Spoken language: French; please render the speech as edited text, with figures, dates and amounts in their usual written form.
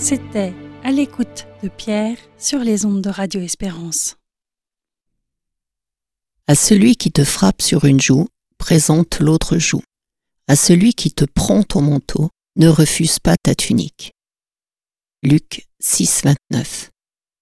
C'était À l'écoute de Pierre sur les ondes de Radio Espérance. À celui qui te frappe sur une joue, présente l'autre joue. À celui qui te prend ton manteau, ne refuse pas ta tunique. Luc 6, 29.